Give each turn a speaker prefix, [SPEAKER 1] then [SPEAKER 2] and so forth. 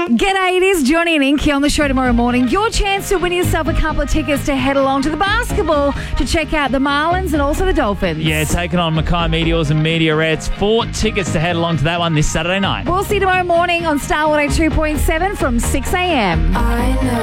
[SPEAKER 1] G'day, it is Johnny and Inky on the show tomorrow morning. Your chance to win yourself a couple of tickets to head along to the basketball to check out the Marlins and also the Dolphins.
[SPEAKER 2] Yeah, taking on Mackay Meteors and Meteorettes. 4 tickets to head along to that one this Saturday night.
[SPEAKER 1] We'll see you tomorrow morning on Star 102.7 from 6 a.m.